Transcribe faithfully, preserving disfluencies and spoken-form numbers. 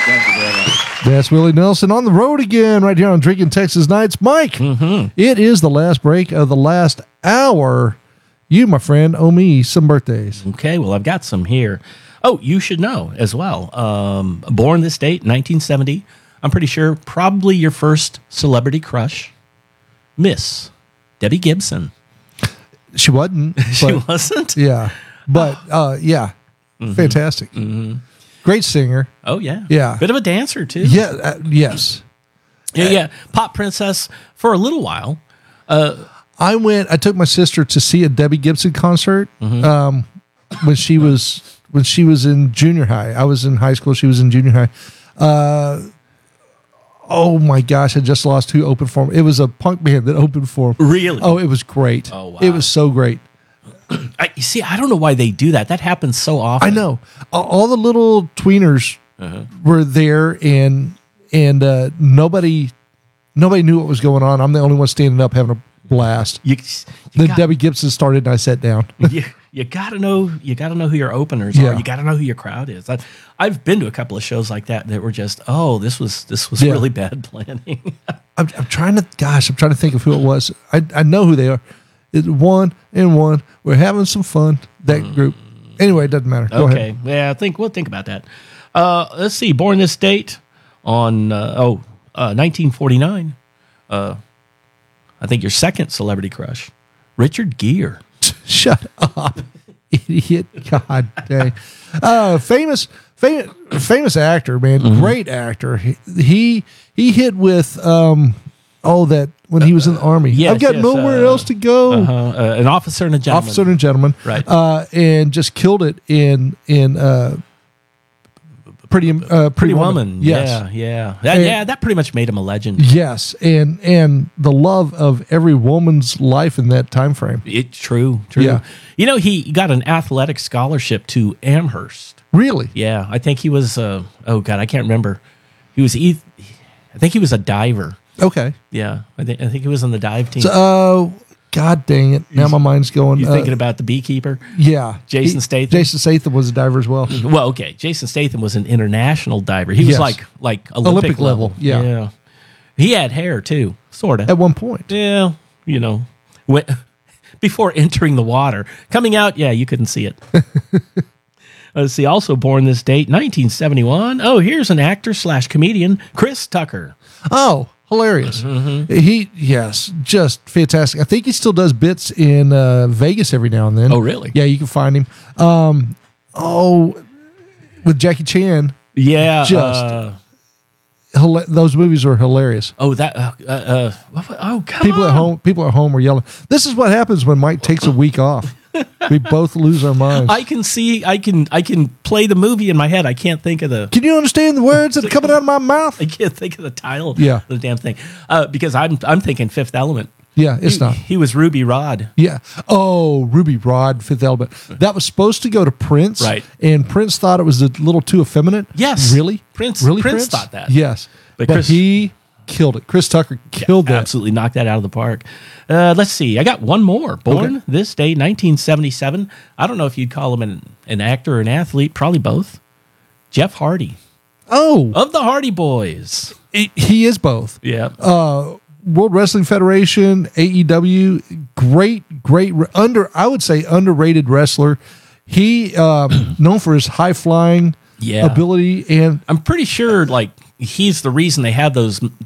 Thank you very much. That's Willie Nelson on the road again, right here on Drinking Texas Nights. Mike, Mm-hmm. it is the last break of the last hour. You, my friend, owe me some birthdays. Okay, well, I've got some here. Oh, you should know as well. Um, born this date, nineteen seventy. I'm pretty sure probably your first celebrity crush, Miss Debbie Gibson. She wasn't. She but- wasn't? Yeah. But, uh, yeah, Mm-hmm. fantastic. Great singer. Oh, yeah. Yeah. Bit of a dancer, too. Yeah, uh, yes. Yeah, yeah. Pop princess for a little while. I went, I took my sister to see a Debbie Gibson concert Mm-hmm. um, when she was when she was in junior high. I was in high school. She was in junior high. Uh, oh, my gosh. I just lost who opened for him. It was a punk band that opened for him. Really? Oh, it was great. Oh, wow. It was so great. I, you see, I don't know why they do that. That happens so often. I know. All, all the little tweeners Uh-huh. were there, and and uh, nobody nobody knew what was going on. I'm the only one standing up having a blast. You, you Then got, Debbie Gibson started, and I sat down. you, you gotta know. You gotta know who your openers Yeah. are. You gotta know who your crowd is. I, I've been to a couple of shows like that that were just, oh, this was this was Yeah. really bad planning. I'm, I'm trying to, gosh, I'm trying to think of who it was. I, I know who they are. It's one and one. We're having some fun. That group. Anyway, it doesn't matter. Go okay, ahead. yeah, I think we'll think about that. Uh, let's see. Born this date on uh, oh uh, nineteen forty-nine. Uh, I think your second celebrity crush, Richard Gere. Shut up, idiot. God dang. Uh, famous, famous, famous actor, man. Mm-hmm. Great actor. He, he he hit with um oh that when he was in the army. yes, I've got yes, nowhere uh, else to go. Uh, uh, an officer and a gentleman. Officer and gentleman, Right. Uh, and just killed it in in uh, pretty uh, pretty, Pretty woman. Woman. Yes. Yeah, yeah. That, And- yeah, that pretty much made him a legend. Yes, and and the love of every woman's life in that time frame. It true, true. Yeah. You know, he got an athletic scholarship to Amherst. Really? Yeah, I think he was. Uh, oh God, I can't remember. He was. e- I think he was a diver. Okay. Yeah, I think I think he was on the dive team. So, uh, God dang it! Now my mind's going. You uh, thinking about the beekeeper? yeah, Jason He- Statham? Jason Statham was a diver as well. Well, okay. Jason Statham was an international diver. He was Yes. like like Olympic, Olympic level, level. yeah. He had hair too, sort of. At one point, Yeah, you know, when, before entering the water. Coming out, yeah, you couldn't see it. Let's see. Also born this date, nineteen seventy-one. Oh, here's an actor slash comedian, Chris Tucker. oh, hilarious! Mm-hmm. He yes, just fantastic. I think he still does bits in uh, Vegas every now and then. Oh, really? Yeah, you can find him. Um, oh, with Jackie Chan, Yeah. Just- uh, hila- those movies are hilarious. oh, that. Uh, uh, uh, what- what- oh, come People on. at home, people at home are yelling. This is what happens when Mike takes a week off. We both lose our minds. I can see. I can. I can play the movie in my head. I can't think of the. Can you understand the words that are coming out of my mouth? I can't think of the title. Yeah. Of the damn thing. Uh, because I'm. I'm thinking Fifth Element. Yeah, it's he, not. He was Ruby Rod. Yeah. Oh, Ruby Rod, Fifth Element. That was supposed to go to Prince. Right. And Prince thought it was a little too effeminate. Yes. Really? Prince- Really? Prince thought that. Yes. But But, Chris- he killed it. Chris Tucker killed that. Absolutely knocked that out of the park. Uh, let's see. I got one more. Born Okay. this day, nineteen seventy-seven. I don't know if you'd call him an, an actor or an athlete. Probably both. Jeff Hardy Oh, of the Hardy Boys. he, he is both. Yeah. Uh, World Wrestling Federation, A E W, great, great, under, I would say underrated wrestler. He, um, known for his high flying Yeah. ability and I'm pretty sure like he's the reason they have those